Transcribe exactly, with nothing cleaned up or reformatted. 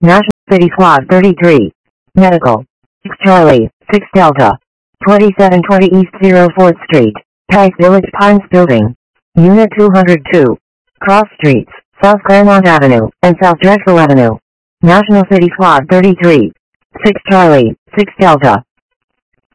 National City Squad thirty-three. Medical. six Charlie, six Delta. twenty-seven twenty East oh fourth Street, Pike Village Pines Building. Unit two hundred two. Cross Streets, South Claremont Avenue, and South Drexel Avenue. National City Squad thirty-three. six Charlie, six Delta.